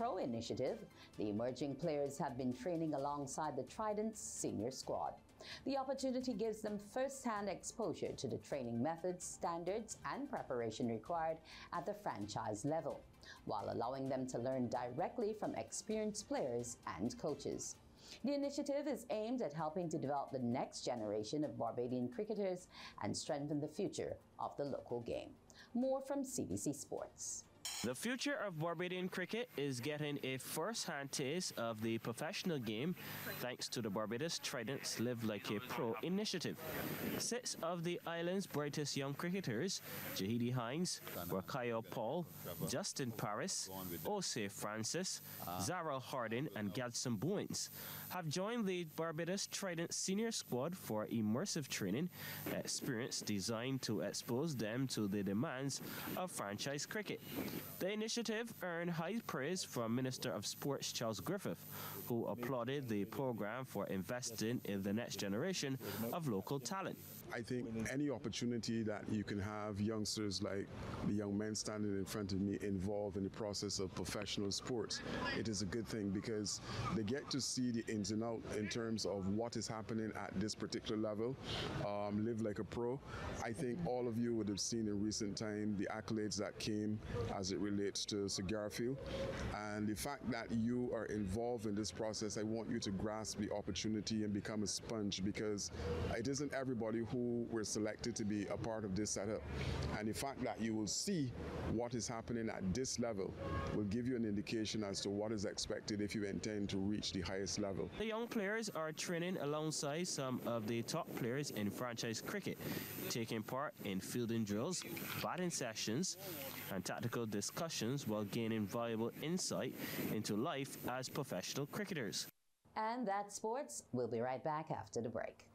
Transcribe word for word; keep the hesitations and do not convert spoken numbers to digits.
Pro initiative, the emerging players have been training alongside the Trident's senior squad. The opportunity gives them first-hand exposure to the training methods, standards, and preparation required at the franchise level, while allowing them to learn directly from experienced players and coaches. The initiative is aimed at helping to develop the next generation of Barbadian cricketers and strengthen the future of the local game. More from C B C Sports. The future of Barbadian cricket is getting a first-hand taste of the professional game thanks to the Barbados Trident's Live Like a Pro initiative. Six of the island's brightest young cricketers, Jahidi Hines, Wakayo Paul, Justin Paris, Osei Francis, Zara Hardin and Gadson Bowens, have joined the Barbados Trident senior squad for immersive training experience designed to expose them to the demands of franchise cricket. The initiative earned high praise from Minister of Sports Charles Griffith, who applauded the program for investing in the next generation of local talent. I think any opportunity that you can have youngsters like the young men standing in front of me involved in the process of professional sports, it is a good thing because they get to see the ins and outs in terms of what is happening at this particular level. Um, Live Like a Pro. I think all of you would have seen in recent time the accolades that came as it relates to Sir Garfield, and the fact that you are involved in this process, I want you to grasp the opportunity and become a sponge, because it isn't everybody who were selected to be a part of this setup, and the fact that you will see what is happening at this level will give you an indication as to what is expected if you intend to reach the highest level. The young players are training alongside some of the top players in franchise cricket, taking part in fielding drills, batting sessions and tactical discussions while gaining valuable insight into life as professional cricketers. And that's sports. We'll be right back after the break.